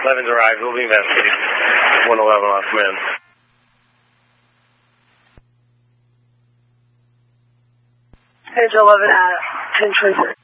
11's arrived. We'll be investigating. 111 off command. Page 11 at 10 Tracer.